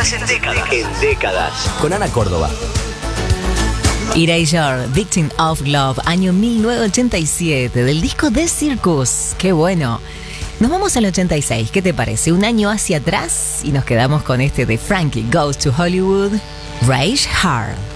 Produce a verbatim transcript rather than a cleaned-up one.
Estás en décadas. En décadas. Con Ana Córdoba. Erasure, Victim of Love, año mil novecientos ochenta y siete, del disco The Circus. ¡Qué bueno! Nos vamos al ochenta y seis, ¿qué te parece? Un año hacia atrás y nos quedamos con este de Frankie Goes to Hollywood, Rage Hard.